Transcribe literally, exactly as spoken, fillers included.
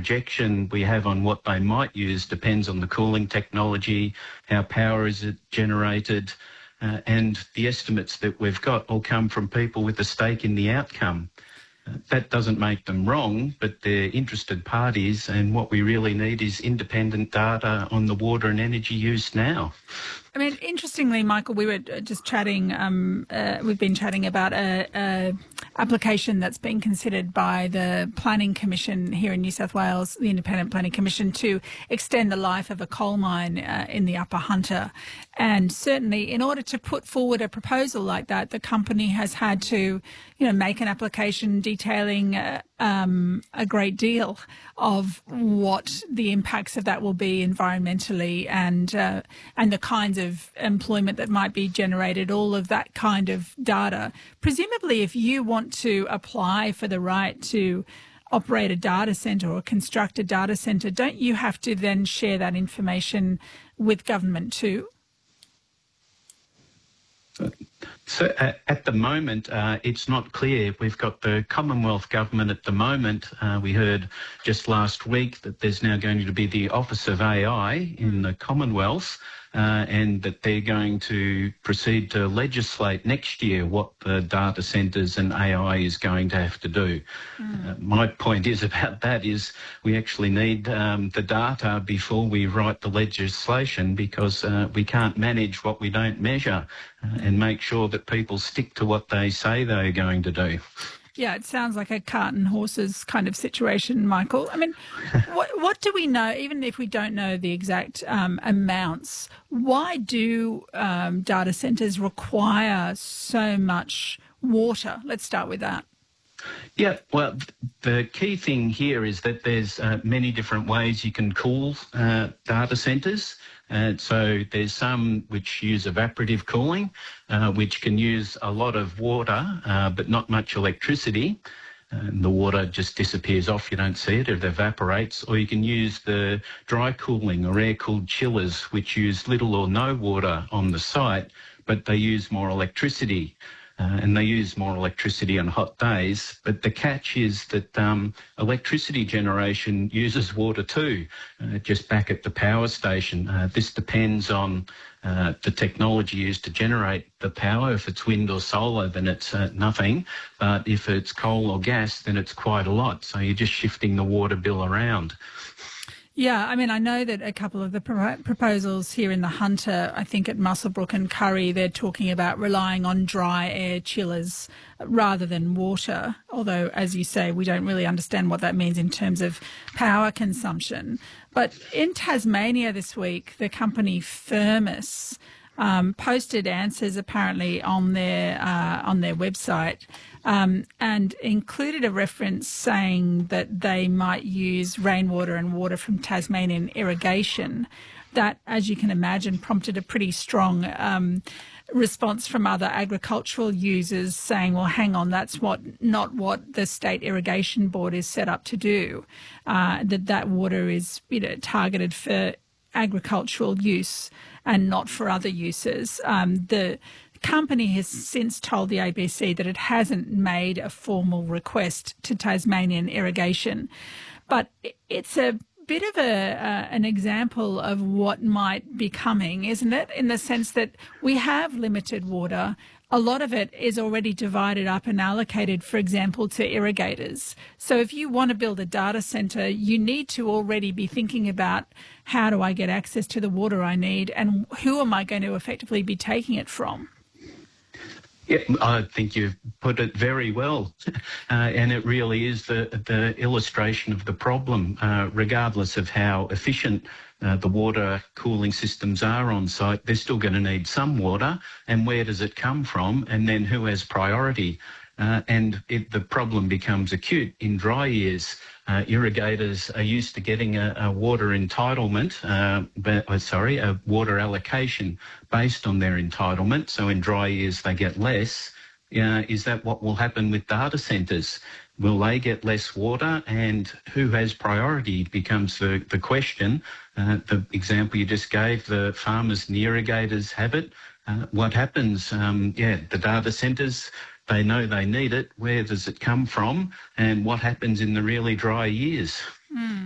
projection we have on what they might use depends on the cooling technology, how power is it generated, uh, and the estimates that we've got all come from people with a stake in the outcome. Uh, that doesn't make them wrong, but they're interested parties, and what we really need is independent data on the water and energy use now. I mean, interestingly, Michael, we were just chatting, um, uh, we've been chatting about a, a application that's being considered by the Planning Commission here in New South Wales, the Independent Planning Commission, to extend the life of a coal mine uh, in the Upper Hunter. And certainly, in order to put forward a proposal like that, the company has had to, you know, make an application detailing uh, um, a great deal of what the impacts of that will be environmentally, and uh, and the kinds of employment that might be generated, all of that kind of data. Presumably, if you want to apply for the right to operate a data centre or construct a data centre, don't you have to then share that information with government too? So uh, at the moment, uh, it's not clear. We've got the Commonwealth Government at the moment. Uh, we heard just last week that there's now going to be the Office of A I in the Commonwealth, uh, and that they're going to proceed to legislate next year what the data centres and A I is going to have to do. Mm. Uh, my point is about that is we actually need um, the data before we write the legislation, because uh, we can't manage what we don't measure, uh, and make sure that people stick to what they say they're going to do. Yeah, it sounds like a cart and horses kind of situation, Michael. I mean, what, what do we know, even if we don't know the exact um, amounts, why do um, data centres require so much water? Let's start with that. Yeah, well, the key thing here is that there's uh, many different ways you can cool uh, data centres. Uh, so there's some which use evaporative cooling, uh, which can use a lot of water, uh, but not much electricity. And the water just disappears off, you don't see it, it evaporates. Or you can use the dry cooling or air-cooled chillers, which use little or no water on the site, but they use more electricity. Uh, and they use more electricity on hot days, but the catch is that um, electricity generation uses water too, uh, just back at the power station. Uh, this depends on uh, the technology used to generate the power. If it's wind or solar, then it's uh, nothing, but if it's coal or gas, then it's quite a lot. So you're just shifting the water bill around. Yeah, I mean, I know that a couple of the pro proposals here in the Hunter, I think at Muswellbrook and Curry, they're talking about relying on dry air chillers rather than water, although, as you say, we don't really understand what that means in terms of power consumption. But in Tasmania this week, the company Firmus um, posted answers apparently on their, uh, on their website, Um, and included a reference saying that they might use rainwater and water from Tasmanian irrigation. That, as you can imagine, prompted a pretty strong um, response from other agricultural users saying, well, hang on, that's what not what the State Irrigation Board is set up to do, uh, that that water is, you know, targeted for agricultural use and not for other uses. Um, the company has since told the A B C that it hasn't made a formal request to Tasmanian Irrigation, but it's a bit of a uh, an example of what might be coming, isn't it? In the sense that we have limited water. A lot of it is already divided up and allocated, for example, to irrigators. So if you want to build a data centre, you need to already be thinking about how do I get access to the water I need and who am I going to effectively be taking it from? Yeah, I think you've put it very well, uh, and it really is the, the illustration of the problem. Uh, regardless of how efficient uh, the water cooling systems are on site, they're still going to need some water, and where does it come from, and then who has priority? Uh, and it, the problem becomes acute in dry years. Uh, irrigators are used to getting a, a water entitlement, uh, but, uh, sorry, a water allocation based on their entitlement. So in dry years they get less. Uh, is that what will happen with data centres? Will they get less water, and who has priority becomes the, the question. Uh, the example you just gave, the farmers and the irrigators have it. Uh, what happens? Um, yeah, the data centres, they know they need it. Where does it come from? And what happens in the really dry years? Mm.